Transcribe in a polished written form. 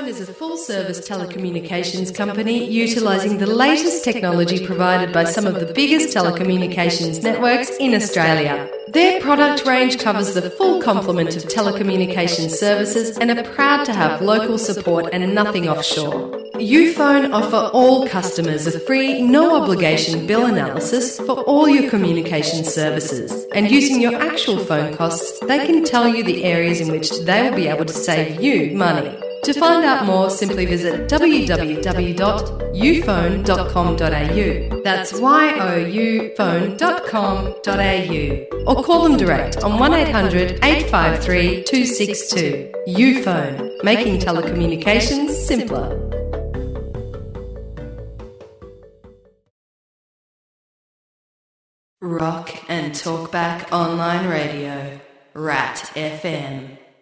Ufone is a full-service telecommunications company utilising the latest technology provided by some of the biggest telecommunications networks in Australia. Their product range covers the full complement of telecommunications services and are proud to have local support and nothing offshore. Ufone offer all customers a free, no-obligation bill analysis for all your communication services, and using your actual phone costs, they can tell you the areas in which they will be able to save you money. To find out more, simply visit www.ufone.com.au. That's youfone.com.au. Or call them direct on 1800 853 262. Ufone, making telecommunications simpler. Rock and Talkback Online Radio, RAT FM.